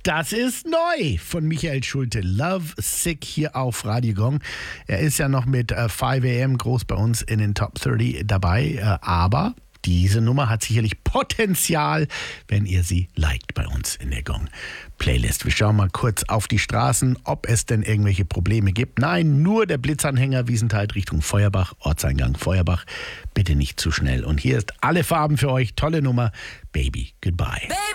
Das ist neu von Michael Schulte. Love Sick hier auf Radio Gong. Er ist ja noch mit 5 AM groß bei uns in den Top 30 dabei, aber diese Nummer hat sicherlich Potenzial, wenn ihr sie liked bei uns in der Gong-Playlist. Wir schauen mal kurz auf die Straßen, ob es denn irgendwelche Probleme gibt. Nein, nur der Blitzanhänger Wiesenthal Richtung Feuerbach, Ortseingang Feuerbach. Bitte nicht zu schnell. Und hier ist alle Farben für euch. Tolle Nummer. Baby, goodbye.